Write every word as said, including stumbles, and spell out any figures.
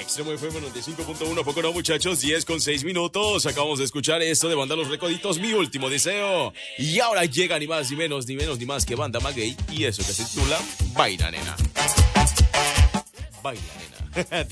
Extremo F M noventa y cinco punto uno, poco no muchachos, diez con seis minutos. Acabamos de escuchar esto de Banda Los Recoditos, Mi Último Deseo. Y ahora llega ni más ni menos, ni menos ni más que Banda Maguey y eso que se titula Baila Nena. Baila Nena.